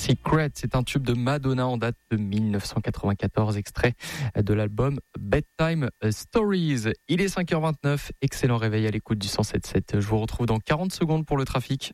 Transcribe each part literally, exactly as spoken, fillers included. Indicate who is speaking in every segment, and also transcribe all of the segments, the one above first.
Speaker 1: Secret, c'est un tube de Madonna en date de dix-neuf cent quatre-vingt-quatorze, extrait de l'album Bedtime Stories. Il est cinq heures vingt-neuf, excellent réveil à l'écoute du cent sept sept. Je vous retrouve dans quarante secondes pour le trafic.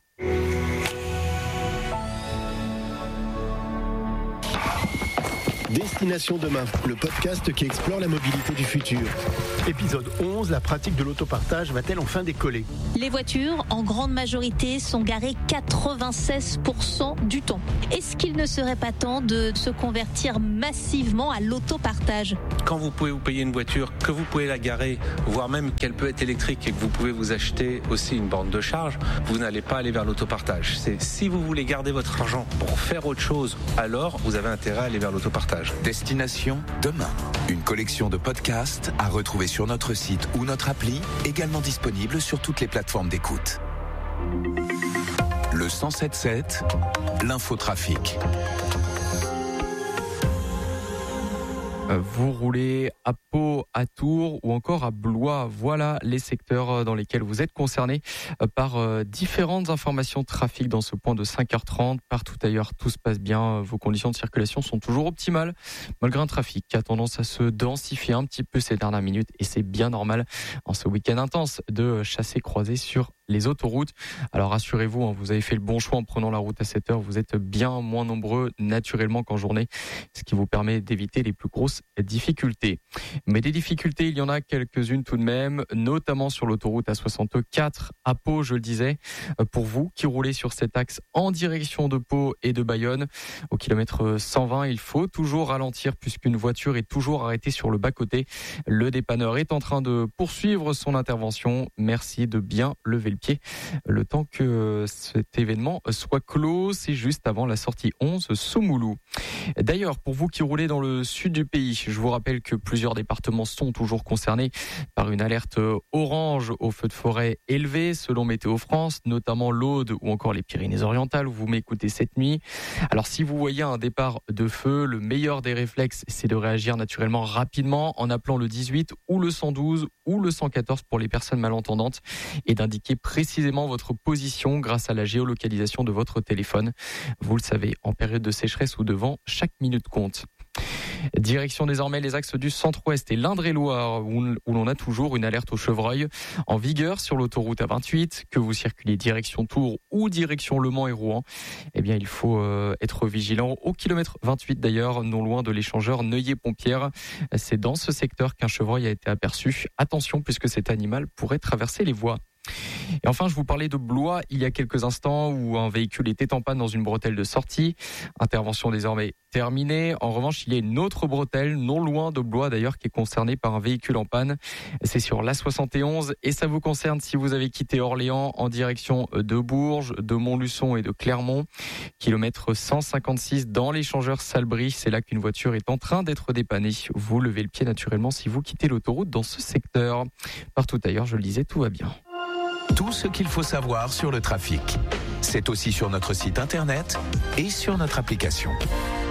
Speaker 2: Destination Demain, le podcast qui explore la mobilité du futur. Épisode onze, la pratique de l'autopartage va-t-elle enfin décoller ?
Speaker 3: Les voitures, en grande majorité, sont garées quatre-vingt-seize pour cent du temps. Est-ce qu'il ne serait pas temps de se convertir massivement à l'autopartage ?
Speaker 4: Quand vous pouvez vous payer une voiture, que vous pouvez la garer, voire même qu'elle peut être électrique et que vous pouvez vous acheter aussi une borne de charge, vous n'allez pas aller vers l'autopartage. C'est si vous voulez garder votre argent pour faire autre chose, alors vous avez intérêt à aller vers l'autopartage.
Speaker 5: Destination Demain, une collection de podcasts à retrouver sur notre site ou notre appli, également disponible sur toutes les plateformes d'écoute. Le cent sept sept, l'infotrafic.
Speaker 1: Vous roulez à Pau, à Tours ou encore à Blois. Voilà les secteurs dans lesquels vous êtes concernés par différentes informations de trafic dans ce point de cinq heures trente. Partout ailleurs, tout se passe bien. Vos conditions de circulation sont toujours optimales, malgré un trafic qui a tendance à se densifier un petit peu ces dernières minutes. Et c'est bien normal en ce week-end intense de chasser-croiser sur les autoroutes. Alors rassurez-vous, vous avez fait le bon choix en prenant la route à sept heures. Vous êtes bien moins nombreux naturellement qu'en journée, ce qui vous permet d'éviter les plus grosses difficultés. Mais des difficultés, il y en a quelques-unes tout de même, notamment sur l'autoroute A soixante-quatre à Pau, je le disais. Pour vous qui roulez sur cet axe en direction de Pau et de Bayonne, au kilomètre cent vingt, il faut toujours ralentir puisqu'une voiture est toujours arrêtée sur le bas-côté. Le dépanneur est en train de poursuivre son intervention. Merci de bien lever le pied le temps que cet événement soit clos. C'est juste avant la sortie onze Somoulou. D'ailleurs, pour vous qui roulez dans le sud du pays, je vous rappelle que plusieurs départements sont toujours concernés par une alerte orange au feu de forêt élevé selon Météo France, notamment l'Aude ou encore les Pyrénées-Orientales où vous m'écoutez cette nuit. Alors si vous voyez un départ de feu, le meilleur des réflexes, c'est de réagir naturellement rapidement en appelant le dix-huit ou le cent douze ou le cent quatorze pour les personnes malentendantes et d'indiquer précisément votre position grâce à la géolocalisation de votre téléphone. Vous le savez, en période de sécheresse ou de vent, chaque minute compte. Direction désormais les axes du centre-ouest et l'Indre-et-Loire où, où l'on a toujours une alerte au chevreuil en vigueur sur l'autoroute A vingt-huit. Que vous circulez direction Tours ou direction Le Mans et Rouen, eh bien il faut euh, être vigilant au kilomètre vingt-huit d'ailleurs, non loin de l'échangeur Neuilly-Pompières. C'est dans ce secteur qu'un chevreuil a été aperçu. Attention puisque cet animal pourrait traverser les voies. Et enfin, je vous parlais de Blois il y a quelques instants où un véhicule était en panne dans une bretelle de sortie. Intervention désormais terminée. En revanche, il y a une autre bretelle, non loin de Blois d'ailleurs, qui est concernée par un véhicule en panne. C'est sur l'A soixante et onze et ça vous concerne si vous avez quitté Orléans en direction de Bourges, de Montluçon et de Clermont. Kilomètre cent cinquante-six dans l'échangeur Salbris. C'est là qu'une voiture est en train d'être dépannée. Vous levez le pied naturellement si vous quittez l'autoroute dans ce secteur. Partout ailleurs, je le disais, tout va bien.
Speaker 5: Tout ce qu'il faut savoir sur le trafic. C'est aussi sur notre site internet et sur notre application.